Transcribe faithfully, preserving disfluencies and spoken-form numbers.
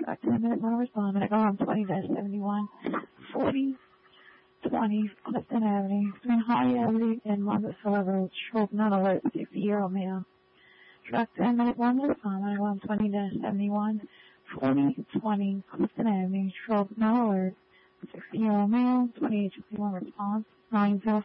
Got ten minutes on respond. I'm going to go on twenty dash seventy-one, forty twenty Clifton Avenue, between High Avenue and Monticello Road. Stroke not alert, sixty-year-old male. Truck ten minutes on respond. I'm going to go on twenty dash seventy-one, forty twenty Clifton Avenue. Stroke not alert, sixty-year-old male, twenty-eight fifty-one response, nine zero